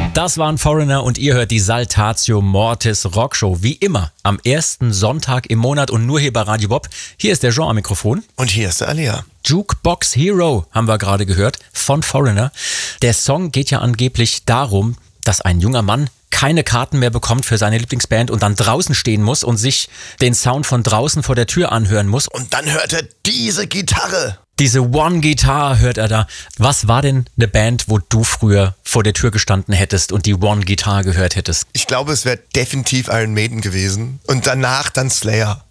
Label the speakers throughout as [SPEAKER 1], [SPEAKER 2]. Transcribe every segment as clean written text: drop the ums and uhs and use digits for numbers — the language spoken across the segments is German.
[SPEAKER 1] Das waren Foreigner und ihr hört die Saltatio Mortis Rockshow. Wie immer am ersten Sonntag im Monat und nur hier bei Radio Bob. Hier ist der Jean am Mikrofon.
[SPEAKER 2] Und hier ist der Alia.
[SPEAKER 1] Jukebox Hero haben wir gerade gehört von Foreigner. Der Song geht ja angeblich darum, dass ein junger Mann keine Karten mehr bekommt für seine Lieblingsband und dann draußen stehen muss und sich den Sound von draußen vor der Tür anhören muss.
[SPEAKER 2] Und dann hört er diese Gitarre.
[SPEAKER 1] Diese One-Guitar hört er da. Was war denn eine Band, wo du früher vor der Tür gestanden hättest und die One-Guitar gehört hättest?
[SPEAKER 2] Ich glaube, es wäre definitiv Iron Maiden gewesen. Und danach dann Slayer.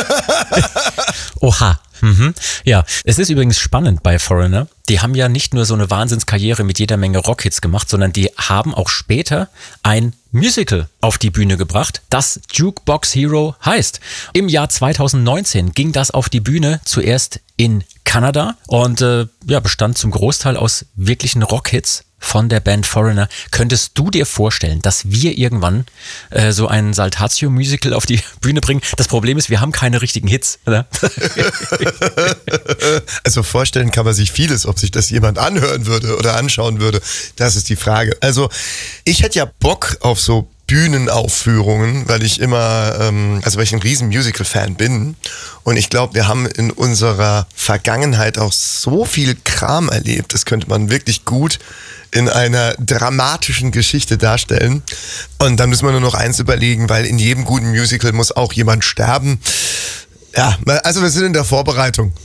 [SPEAKER 1] Oha. Mhm. Ja, es ist übrigens spannend bei Foreigner. Die haben ja nicht nur so eine Wahnsinnskarriere mit jeder Menge Rockhits gemacht, sondern die haben auch später ein Musical auf die Bühne gebracht, das Jukebox Hero heißt. Im Jahr 2019 ging das auf die Bühne, zuerst in Kanada und bestand zum Großteil aus wirklichen Rockhits von der Band Foreigner. Könntest du dir vorstellen, dass wir irgendwann so ein Saltatio-Musical auf die Bühne bringen? Das Problem ist, wir haben keine richtigen Hits, oder?
[SPEAKER 2] Also vorstellen kann man sich vieles, ob sich das jemand anhören würde oder anschauen würde. Das ist die Frage. Also ich hätte ja Bock auf so Bühnenaufführungen, weil ich weil ich ein riesen Musical-Fan bin. Und ich glaube, wir haben in unserer Vergangenheit auch so viel Kram erlebt. Das könnte man wirklich gut in einer dramatischen Geschichte darstellen. Und dann müssen wir nur noch eins überlegen, weil in jedem guten Musical muss auch jemand sterben. Ja, also wir sind in der Vorbereitung.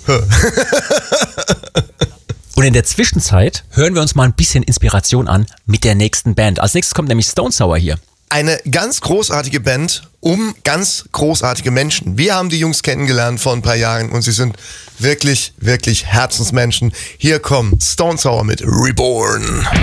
[SPEAKER 1] Und in der Zwischenzeit hören wir uns mal ein bisschen Inspiration an mit der nächsten Band. Als nächstes kommt nämlich Stone Sour hier.
[SPEAKER 2] Eine ganz großartige Band um ganz großartige Menschen. Wir haben die Jungs kennengelernt vor ein paar Jahren und sie sind wirklich, wirklich Herzensmenschen. Hier kommt Stone Sour mit Reborn.